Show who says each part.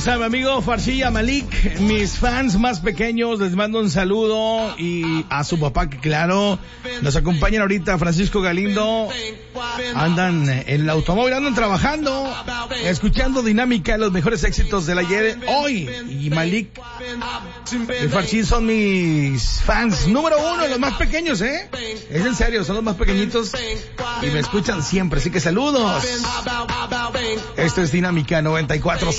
Speaker 1: Saludos a mi amigo Farshilla Malik, mis fans más pequeños, les mando un saludo, y a su papá, que claro, nos acompañan ahorita. Francisco Galindo, andan en el automóvil, andan trabajando, escuchando Dinámica, los mejores éxitos del ayer, hoy. Y Malik y Farshilla son mis fans número uno, los más pequeños, es en serio, son los más pequeñitos y me escuchan siempre, así que saludos. Esto es Dinámica 94.7.